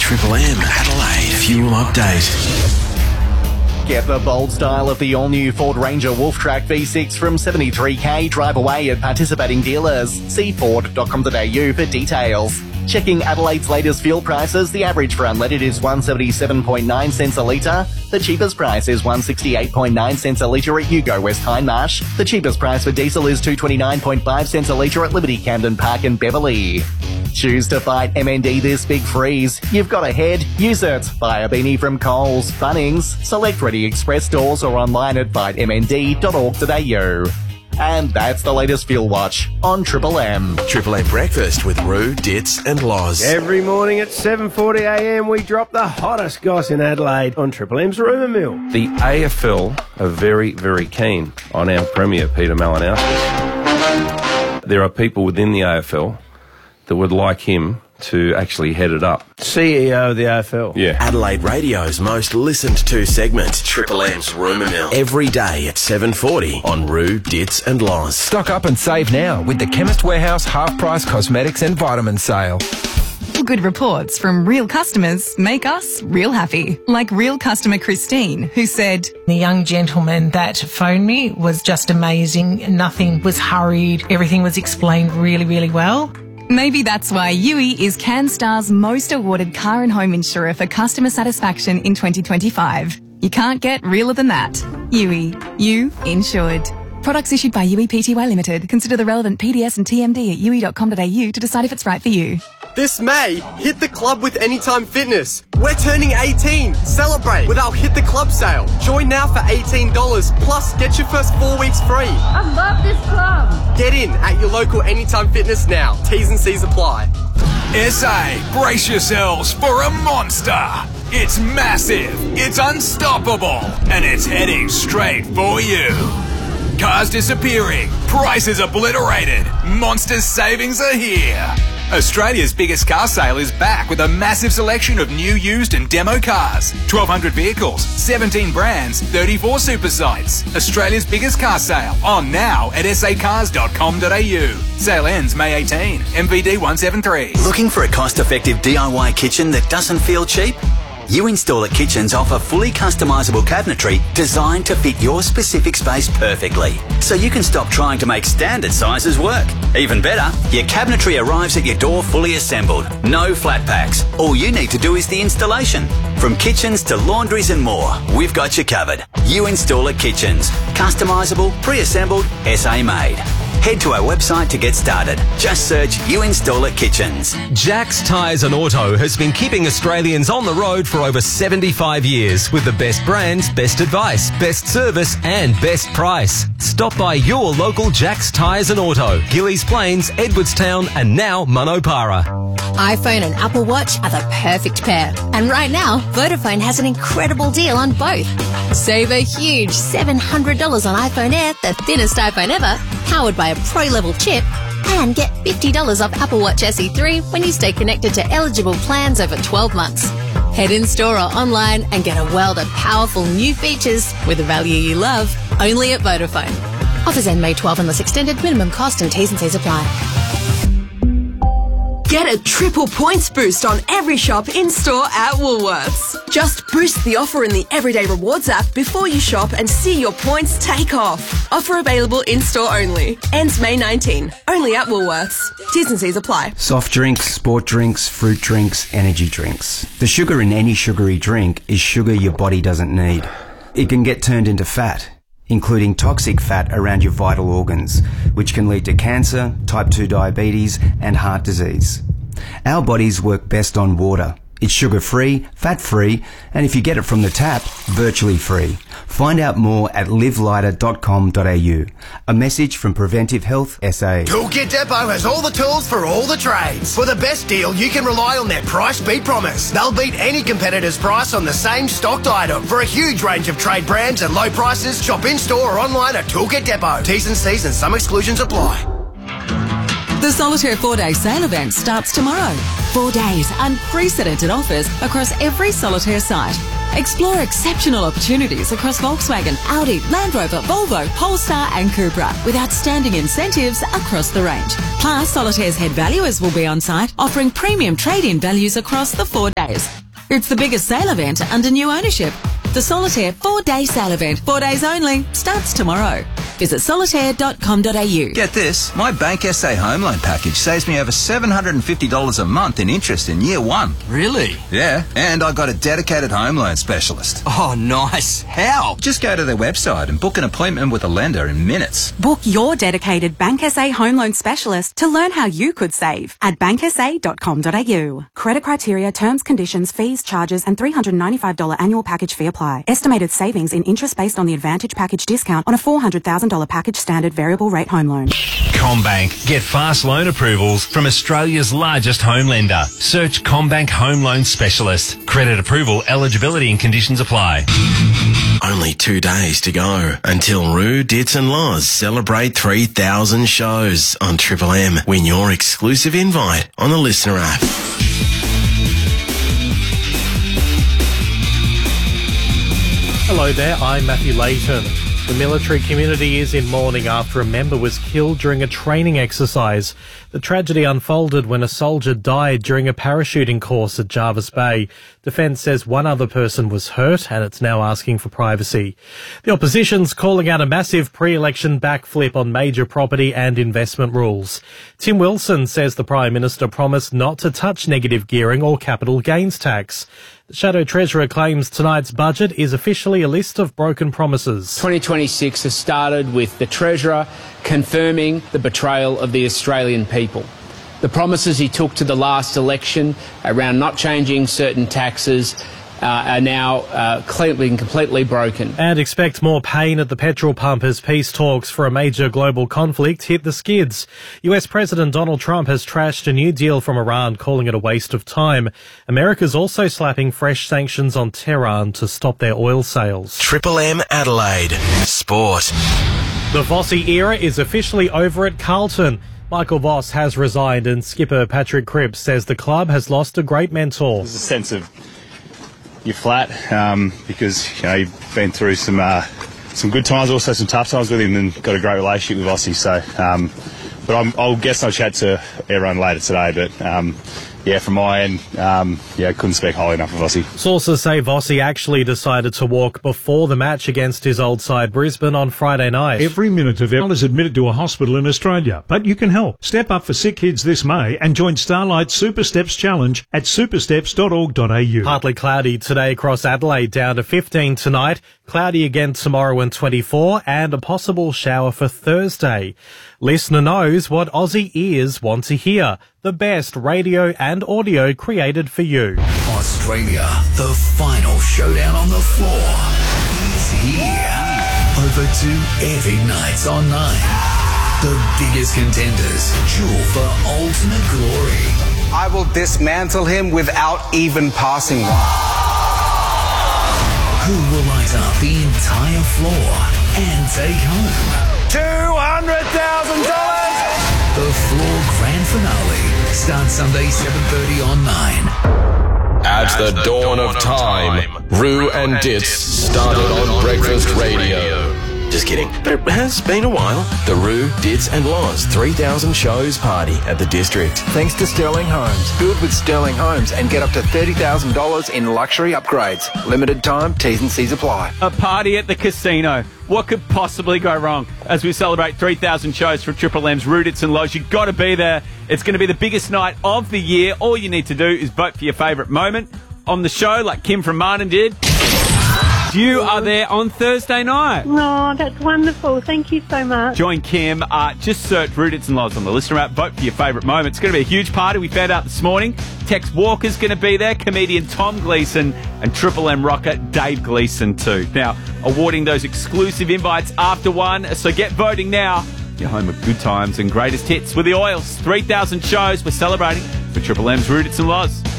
Triple M Adelaide Fuel Update. Get the bold style of the all-new Ford Ranger Wolf Track V6 from $73,000. Drive away at participating dealers. See Ford.com.au for details. Checking Adelaide's latest fuel prices, the average for unleaded is 177.9 cents a litre. The cheapest price is 168.9 cents a litre at Hugo West Hindmarsh. The cheapest price for diesel is 229.5 cents a litre at Liberty Camden Park and Beverley. Choose to fight MND this big freeze. You've got a head, use it. Buy a beanie from Coles, Bunnings, select Ready Express stores or online at fightmnd.org.au. And that's the latest Fuel Watch on Triple M. Triple M Breakfast with Roo, Ditz and Loz. Every morning at 7:40am we drop the hottest goss in Adelaide on Triple M's Rumour Mill. The AFL are very, very keen on our Premier, Peter Malinowski. There are people within the AFL that would like him to actually head it up. CEO of the AFL. Yeah. Adelaide Radio's most listened to segment, Triple M's Rumour Mill. Every day at 7:40 on Roo, Ditz and Loz. Stock up and save now with the Chemist Warehouse half-price cosmetics and vitamin sale. Good reports from real customers make us real happy. Like real customer Christine, who said, "The young gentleman that phoned me was just amazing. Nothing was hurried. Everything was explained really, really well." Maybe that's why Yui is CanStar's most awarded car and home insurer for customer satisfaction in 2025. You can't get realer than that. Yui, you insured. Products issued by Yui Pty Limited. Consider the relevant PDS and TMD at yui.com.au to decide if it's right for you. This May, hit the club with Anytime Fitness. We're turning 18. Celebrate with our Hit the Club sale. Join now for $18, plus get your first 4 weeks free. I love this club. Get in at your local Anytime Fitness now. T's and C's apply. SA, brace yourselves for a monster. It's massive, it's unstoppable, and it's heading straight for you. Cars disappearing, prices obliterated, monster savings are here. Australia's biggest car sale is back with a massive selection of new, used and demo cars. 1,200 vehicles, 17 brands, 34 super sites. Australia's biggest car sale on now at sacars.com.au. Sale ends May 18. MVD 173. Looking for a cost-effective DIY kitchen that doesn't feel cheap? You Install It Kitchens offer fully customisable cabinetry designed to fit your specific space perfectly, so you can stop trying to make standard sizes work. Even better, your cabinetry arrives at your door fully assembled. No flat packs. All you need to do is the installation. From kitchens to laundries and more, we've got you covered. You Install It Kitchens. Customisable, pre-assembled, SA made. Head to our website to get started. Just search You Install It Kitchens. Jack's Tyres and Auto has been keeping Australians on the road for over 75 years with the best brands, best advice, best service and best price. Stop by your local Jack's Tyres and Auto, Gillies Plains, Edwardstown and now Monopara. iPhone and Apple Watch are the perfect pair. And right now, Vodafone has an incredible deal on both. Save a huge $700 on iPhone Air, the thinnest iPhone ever, powered by a Pro-level chip, and get $50 off Apple Watch SE3 when you stay connected to eligible plans over 12 months. Head in store or online and get a world of powerful new features with the value you love, only at Vodafone. Offers end May 12 unless extended. Minimum cost and T's and C's apply. Get a triple points boost on every shop in-store at Woolworths. Just boost the offer in the Everyday Rewards app before you shop and see your points take off. Offer available in-store only. Ends May 19. Only at Woolworths. T's and C's apply. Soft drinks, sport drinks, fruit drinks, energy drinks. The sugar in any sugary drink is sugar your body doesn't need. It can get turned into fat, including toxic fat around your vital organs, which can lead to cancer, type 2 diabetes, and heart disease. Our bodies work best on water. It's sugar-free, fat-free, and if you get it from the tap, virtually free. Find out more at livelighter.com.au. A message from Preventive Health SA. Toolkit Depot has all the tools for all the trades. For the best deal, you can rely on their price beat promise. They'll beat any competitor's price on the same stocked item. For a huge range of trade brands and low prices, shop in-store or online at Toolkit Depot. T's and C's and some exclusions apply. The Solitaire 4-day sale event starts tomorrow. 4 days, unprecedented offers across every Solitaire site. Explore exceptional opportunities across Volkswagen, Audi, Land Rover, Volvo, Polestar and Cupra with outstanding incentives across the range. Plus, Solitaire's head valuers will be on site offering premium trade-in values across the 4 days. It's the biggest sale event under new ownership. The Solitaire 4-day sale event, 4 days only, starts tomorrow. Visit solitaire.com.au. Get this, my Bank SA home loan package saves me over $750 a month in interest in year one. Really? Yeah, and I got a dedicated home loan specialist. Oh, nice. How? Just go to their website and book an appointment with a lender in minutes. Book your dedicated Bank SA home loan specialist to learn how you could save at banksa.com.au. Credit criteria, terms, conditions, fees, charges and $395 annual package fee apply. Estimated savings in interest based on the Advantage package discount on a $400,000 package standard variable rate home loan. CommBank. Get fast loan approvals from Australia's largest home lender. Search CommBank Home Loan Specialist. Credit approval, eligibility and conditions apply. Only 2 days to go until Roo, Dits and Loz celebrate 3,000 shows on Triple M. Win your exclusive invite on the Listener app. Hello there, I'm Matthew Layton. The military community is in mourning after a member was killed during a training exercise. The tragedy unfolded when a soldier died during a parachuting course at Jarvis Bay. Defence says one other person was hurt and it's now asking for privacy. The opposition's calling out a massive pre-election backflip on major property and investment rules. Tim Wilson says the Prime Minister promised not to touch negative gearing or capital gains tax. The Shadow Treasurer claims tonight's budget is officially a list of broken promises. 2026 has started with the Treasurer confirming the betrayal of the Australian people. The promises he took to the last election around not changing certain taxes are now completely broken. And expect more pain at the petrol pump as peace talks for a major global conflict hit the skids. US President Donald Trump has trashed a new deal from Iran, calling it a waste of time. America's also slapping fresh sanctions on Tehran to stop their oil sales. Triple M Adelaide. Sport. The Vossi era is officially over at Carlton. Michael Voss has resigned and skipper Patrick Cripps says the club has lost a great mentor. There's a sense of you're flat because you've been through some good times, also some tough times with him, and got a great relationship with Vossi. So, but I'll guess I'll chat to everyone later today. But from my end, couldn't speak highly enough of Vossi. Sources say Vossi actually decided to walk before the match against his old side Brisbane on Friday night. Every minute of it is admitted to a hospital in Australia, but you can help. Step up for sick kids this May and join Starlight's Super Steps Challenge at supersteps.org.au. Partly cloudy today across Adelaide, down to 15 tonight. Cloudy again tomorrow and 24, and a possible shower for Thursday. Listener knows what Aussie ears want to hear. The best radio and audio created for you. Australia, the final showdown on the floor is here. Over 2 epic nights on 9. The biggest contenders duel for ultimate glory. I will dismantle him without even passing one. Who will light up the entire floor and take home $200,000? The Floor Grand Finale starts Sunday 7:30 on 9. At the dawn of time, Roo and Dits started on Breakfast Radio. Just kidding, but it has been a while. The Roo, Dits and Loz 3,000 shows party at the District. Thanks to Sterling Homes. Build with Sterling Homes and get up to $30,000 in luxury upgrades. Limited time, T's and C's apply. A party at the casino. What could possibly go wrong? As we celebrate 3,000 shows from Triple M's Roo, Dits and Loz, you've got to be there. It's going to be the biggest night of the year. All you need to do is vote for your favourite moment on the show, like Kim from Martin did. You are there on Thursday night. Oh, that's wonderful. Thank you so much. Join Kim. Just search Roo, Dits and Loz on the Listener app. Vote for your favourite moment. It's going to be a huge party. We found out this morning. Tex Walker's going to be there. Comedian Tom Gleeson and Triple M rocker Dave Gleeson too. Now, awarding those exclusive invites after 1. So get voting now. Your home of good times and greatest hits with the Oils. 3,000 shows we're celebrating for Triple M's Roo, Dits and Loz.